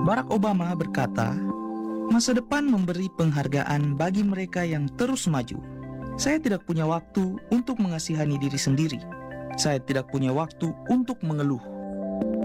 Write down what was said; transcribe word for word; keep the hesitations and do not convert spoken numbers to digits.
Barack Obama berkata, "Masa depan memberi penghargaan bagi mereka yang terus maju. Saya tidak punya waktu untuk mengasihani diri sendiri. Saya tidak punya waktu untuk mengeluh.